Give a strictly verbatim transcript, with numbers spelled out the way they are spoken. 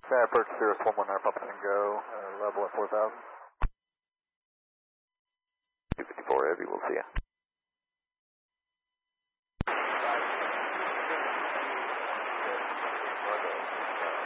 Sky approach Cirrus one one nine Papa Tango, uh, level at four thousand. two fifty-four Heavy, we'll see ya.